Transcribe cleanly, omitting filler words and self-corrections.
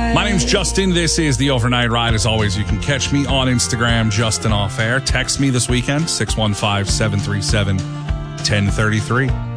My name's Justin. This is the Overnight Ride. As always, you can catch me on Instagram, Justin Off Air. Text me this weekend, 615-737-1033.